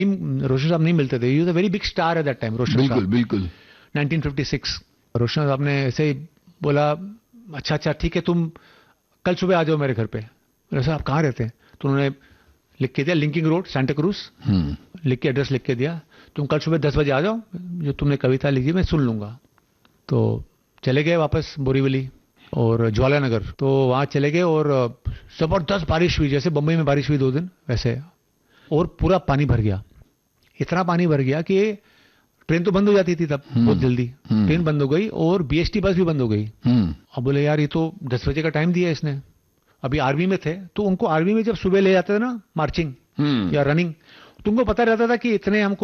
रोशन साहब नहीं मिलते थे। He was a very big star at that time, रोशन साहब। बिल्कुल बिल्कुल। 1956 रोशन साहब ने ऐसे ही बोला, अच्छा ठीक है, तुम कल सुबह आ जाओ मेरे घर पे। बोला सर आप कहाँ रहते हैं? तो उन्होंने लिख के दिया, लिंकिंग रोड, सांता क्रूज, लिख के एड्रेस लिख के दिया, तुम कल सुबह 10 बजे आ जाओ, जो तुमने कविता लिखी मैं सुन लूंगा। तो चले गए वापस बोरीवली और ज्वाला नगर। तो वहां चले गए और जबरदस्त बारिश हुई, जैसे बम्बई में बारिश हुई 2 दिन वैसे, और पूरा पानी भर गया। इतना पानी भर गया कि ट्रेन तो बंद हो जाती थी तब बहुत जल्दी, ट्रेन बंद हो गई और बीएसटी बस भी बंद हो गई। अब बोले यार ये तो 10 बजे का टाइम दिया इसने, अभी आर्मी में थे, तो उनको आर्मी में जब सुबह ले जाते थे ना मार्चिंग या रनिंग, तो उनको पता रहता था कि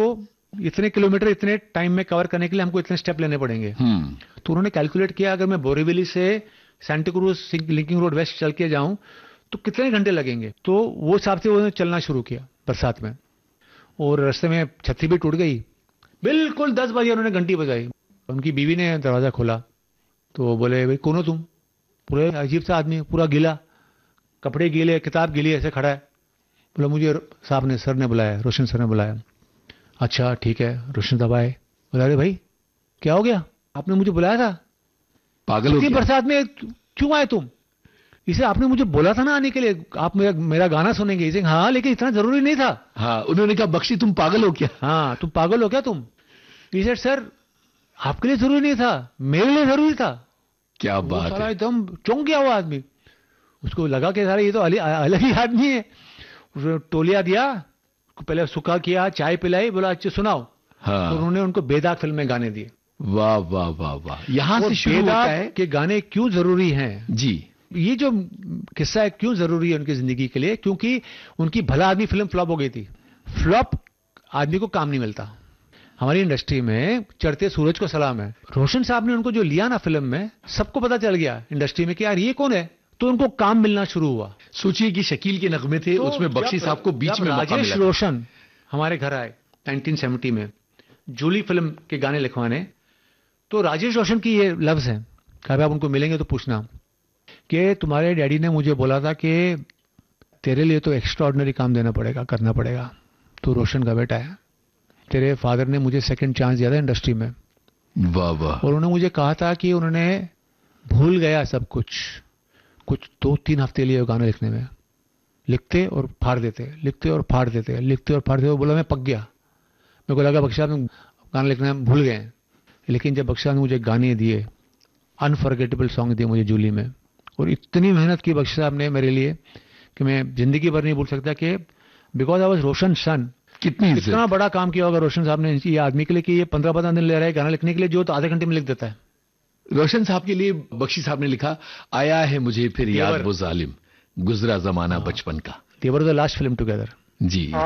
इतने किलोमीटर इतने टाइम में कवर करने के लिए हमको इतने स्टेप लेने पड़ेंगे। तो उन्होंने कैलकुलेट किया, अगर मैं बोरीवली से Santa cruise linking road waste चल के जाऊं तो कितने घंटे लगेंगे। तो वो हिसाब से उन्होंने चलना शुरू किया बरसात में, और रास्ते में छतरी भी टूट गई। बिल्कुल 10 बजे उन्होंने घंटी बजाई, उनकी बीवी ने दरवाजा खोला तो बोले भाई कौन हो तुम? पूरे अजीब सा आदमी, पूरा गीला, कपड़े गीले, किताब गीली, ऐसे खड़ा है। बोला मुझे सर ने बुलाया, रोशन सर ने बुलाया। अच्छा ठीक है, रोशन साहब आए। बोला अरे भाई क्या हो गया, आपने मुझे बुलाया था? पागल हो गया? बरसात में क्यों आए तुम? इसे आपने मुझे बोला था ना आने के लिए, आप मेरा गाना सुनेंगे। इसे हाँ लेकिन इतना जरूरी नहीं था। हाँ, उन्होंने कहा बख्शी तुम पागल हो क्या? हाँ तुम पागल हो क्या तुम? इसे सर आपके लिए जरूरी नहीं था, मेरे लिए जरूरी था। क्या बात है। एकदम चौंक गया वो आदमी, उसको लगा कि सारा ये तो अलग ही आदमी है। उसने टोलिया दिया, पहले सुखा किया, चाय पिलाई, बोला अच्छा सुनाओ। हाँ। तो उन्होंने उनको बेदाग फिल्म में गाने दिए। वाह वाह वाह वाह, यहां से शुरू होता है कि गाने क्यों जरूरी हैं। जी, ये जो किस्सा है क्यों जरूरी है उनकी जिंदगी के लिए, क्योंकि उनकी भला आदमी फिल्म फ्लॉप हो गई थी। फ्लॉप आदमी को काम नहीं मिलता। हमारी इंडस्ट्री में चढ़ते सूरज को सलाम है। रोशन साहब ने उनको जो लिया ना फिल्म में, सबको पता चल गया इंडस्ट्री में कि यार ये कौन है, तो उनको काम मिलना शुरू हुआ। सोचिए कि शकील के नगमे थे, तो उसमें बख्शी साहब को बीच में मौका मिला। राजेश रोशन हमारे घर आए 1970 में जूली फिल्म के गाने लिखवाने, तो राजेश रोशन की ये लफ्ज है, कभी आप उनको मिलेंगे तो पूछना कि तुम्हारे डैडी ने मुझे बोला था कि तेरे लिए तो एक्स्ट्राऑर्डिनरी काम देना पड़ेगा, करना पड़ेगा, तू रोशन का बेटा है। तेरे फादर ने मुझे सेकंड चांस दिया था इंडस्ट्री में। वाह वाह। और उन्होंने मुझे कहा था कि उन्होंने भूल गया सब कुछ 2-3 हफ्ते लिए गाना लिखने में, लिखते और फाड़ देते, लिखते और फाड़ देते, लिखते और फाड़ देते। बोला मैं पक गया, मेरे को लगा बख्शा में गाना लिखना भूल गए। लेकिन जब बख्शा ने मुझे गाने दिए, अनफॉरगेटेबल सॉन्ग दिए मुझे जूली में, और इतनी मेहनत की बख्शा साहब ने मेरे लिए कि मैं जिंदगी भर नहीं भूल सकता, कि बिकॉज आई वाज रोशन सन। कितना बड़ा काम किया होगा रोशन साहब ने ये आदमी के लिए कि ये 15-15 दिन ले रहा है गाना लिखने के लिए, जो तो आधे घंटे में लिख देता है। रोशन साहब के लिए बख्शी साहब ने लिखा, आया है मुझे फिर याद वो जालिम, गुजरा जमाना बचपन का। दे were the last film together. Ji.